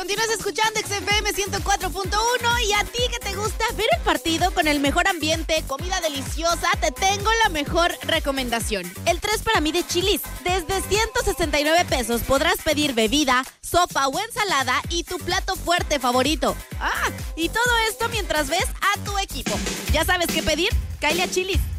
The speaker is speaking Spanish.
Continúas escuchando XFM 104.1 y a ti que te gusta ver el partido con el mejor ambiente, comida deliciosa, te tengo la mejor recomendación. El 3 para mí de Chili's. Desde 169 pesos podrás pedir bebida, sopa o ensalada y tu plato fuerte favorito. Y todo esto mientras ves a tu equipo. ¿Ya sabes qué pedir? Cáele a Chili's.